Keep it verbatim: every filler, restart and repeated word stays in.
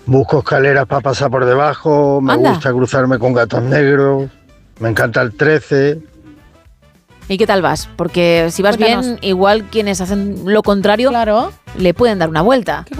Busco escaleras para pasar por debajo, me Anda. gusta cruzarme con gatos negros, me encanta el trece. ¿Y qué tal vas? Porque si vas Cuéntanos. bien, igual quienes hacen lo contrario Claro. le pueden dar una vuelta.